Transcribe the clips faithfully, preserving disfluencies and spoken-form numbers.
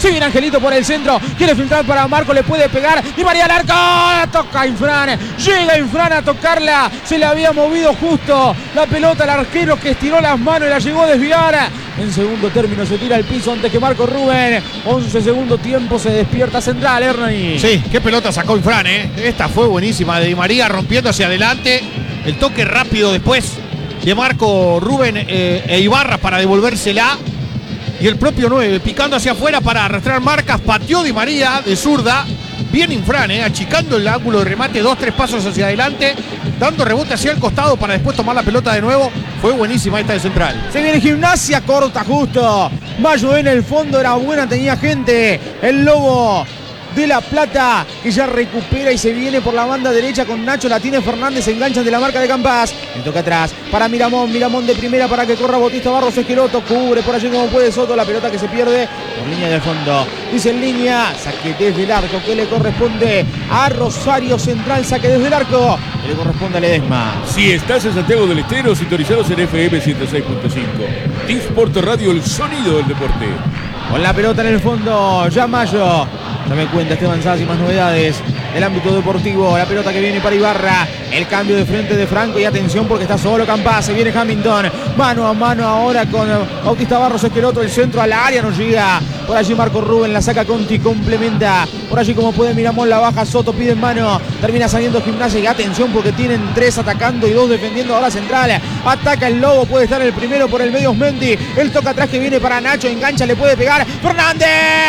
Se viene Angelito por el centro. Quiere filtrar para Marco. Le puede pegar. Di María al arco. La toca Infran. Llega Infran a tocarla. Se le había movido justo la pelota al arquero que estiró las manos y la llegó a desviar. En segundo término se tira al piso antes que Marco Rubén. once segundo tiempo, se despierta Central, Hernani. Sí, qué pelota sacó Infran, ¿eh? Esta fue buenísima de Di María rompiendo hacia adelante. El toque rápido después de Marco Rubén eh, e Ibarra para devolvérsela. Y el propio nueve picando hacia afuera para arrastrar marcas. Pateó Di María de zurda. Bien Infran, eh, achicando el ángulo de remate, dos, tres pasos hacia adelante, dando rebote hacia el costado para después tomar la pelota de nuevo. Fue buenísima esta de Central. Se viene Gimnasia, corta justo. Mayo en el fondo, era buena, tenía gente. El Lobo de La Plata que ya recupera y se viene por la banda derecha con Nacho, la tiene Fernández, enganchan de la marca de Campas. Le toca atrás para Miramón, Miramón de primera para que corra Bautista Barros Esqueloto, cubre por allí como puede Soto, la pelota que se pierde por línea del fondo. Dice en línea, saque desde el arco que le corresponde a Rosario Central, saque desde el arco que le corresponde a Ledesma. Si estás en Santiago del Estero, sintonizados en F M ciento seis punto cinco. T-Sport Radio, el sonido del deporte. Con la pelota en el fondo, ya Mayo. Ya me cuenta Esteban Sassi más novedades del ámbito deportivo. La pelota que viene para Ibarra. El cambio de frente de Franco y atención porque está solo Campas. Se viene Hamilton. Mano a mano ahora con Bautista Barros Esqueloto. El centro al área no llega. Por allí Marco Rubén la saca Conti, complementa. Por allí como puede Miramón, la baja Soto, pide en mano. Termina saliendo Gimnasia y atención porque tienen tres atacando y dos defendiendo ahora Central. Ataca el Lobo, puede estar el primero por el medio Osmendi. El toca atrás que viene para Nacho, engancha, le puede pegar. Fernández.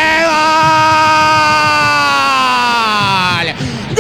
¡Gol!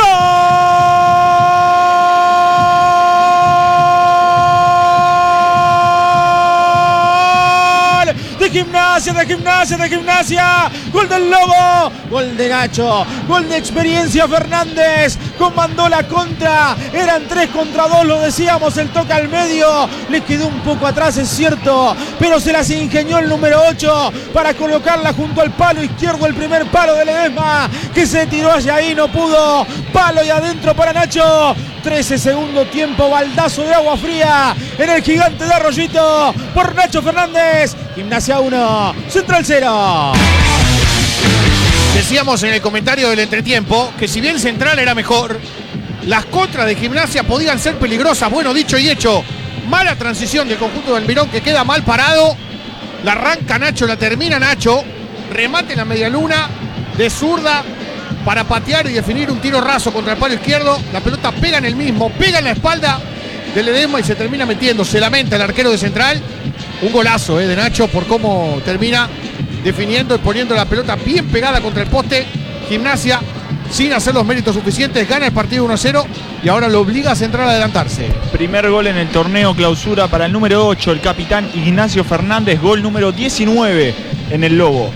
De Gimnasia, de Gimnasia, de Gimnasia. Gol del Lobo, gol de Nacho, gol de experiencia Fernández. Comandó la contra, eran tres contra dos, lo decíamos, el toque al medio. Le quedó un poco atrás, es cierto, pero se las ingenió el número ocho para colocarla junto al palo izquierdo, el primer palo de Ledesma, que se tiró hacia ahí, no pudo. Palo y adentro para Nacho. trece segundo tiempo, baldazo de agua fría en el gigante de Arroyito por Nacho Fernández. Gimnasia uno, Central cero. Decíamos en el comentario del entretiempo que si bien Central era mejor, las contras de Gimnasia podían ser peligrosas. Bueno, dicho y hecho, mala transición del conjunto del Mirón que queda mal parado. La arranca Nacho, la termina Nacho. Remate en la medialuna de zurda para patear y definir un tiro raso contra el palo izquierdo. La pelota pega en el mismo, pega en la espalda de Ledesma y se termina metiendo. Se lamenta el arquero de Central. Un golazo eh, de Nacho por cómo termina definiendo y poniendo la pelota bien pegada contra el poste. Gimnasia, sin hacer los méritos suficientes, gana el partido uno a cero y ahora lo obliga a Central a adelantarse. Primer gol en el torneo clausura para el número ocho, el capitán Ignacio Fernández. Gol número diecinueve en el Lobo.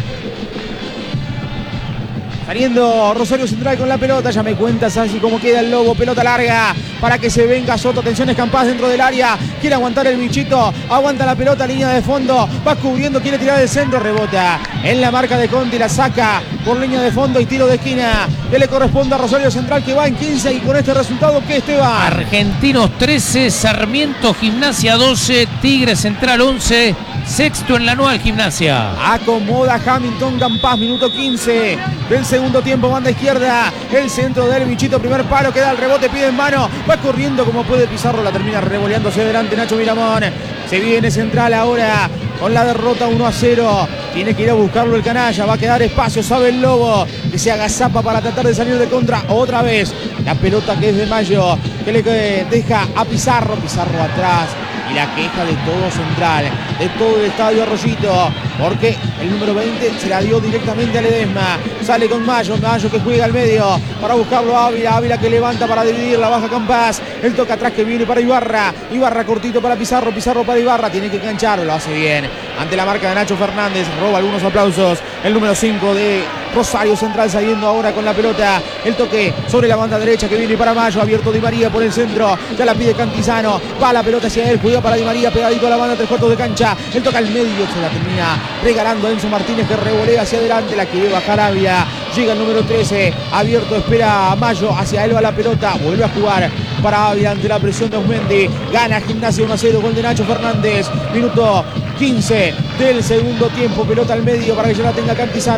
Saliendo Rosario Central con la pelota, ya me cuentas así como queda el Lobo, pelota larga para que se venga Soto, atención Escampás dentro del área, quiere aguantar el bichito, aguanta la pelota, línea de fondo, va cubriendo, quiere tirar el centro, rebota en la marca de Conti, la saca por línea de fondo y tiro de esquina que le corresponde a Rosario Central que va en quince y con este resultado, ¿qué Esteban? Argentinos trece, Sarmiento Gimnasia doce, Tigre Central once, sexto en la anual Gimnasia. Acomoda Hamilton Campas, minuto quince del segundo tiempo, banda izquierda, el centro del bichito, primer palo, queda el rebote, pide en mano, va corriendo como puede Pizarro, la termina revoleando hacia adelante Nacho Miramón. Se viene Central ahora con la derrota uno a cero. Tiene que ir a buscarlo el canalla. Va a quedar espacio, sabe el Lobo, que se agazapa para tratar de salir de contra otra vez. La pelota que es de Mayo, que le deja a Pizarro. Pizarro atrás. Y la queja de todo Central, de todo el estadio Arroyito, porque el número veinte se la dio directamente a Ledesma. Sale con Mayo, Mayo que juega al medio para buscarlo a Ávila, Ávila que levanta para dividir, la baja Campas. El toque atrás que viene para Ibarra, Ibarra cortito para Pizarro, Pizarro para Ibarra, tiene que engancharlo, lo hace bien. Ante la marca de Nacho Fernández, roba algunos aplausos. El número cinco de Rosario Central saliendo ahora con la pelota. El toque sobre la banda derecha que viene para Mayo, abierto Di María por el centro. Ya la pide Cantizano, va la pelota hacia él, juega para Di María, pegadito a la banda, tres cuartos de cancha. El toque al medio, se la termina regalando a Enzo Martínez que revolea hacia adelante, la quiere bajar Ávila. Llega el número trece, abierto, espera a Mayo, hacia él va la pelota, vuelve a jugar para Ávila ante la presión de Osmendi. Gana Gimnasia uno a cero, gol de Nacho Fernández. Minuto quince del segundo tiempo, pelota al medio para que ya la tenga Cantizano.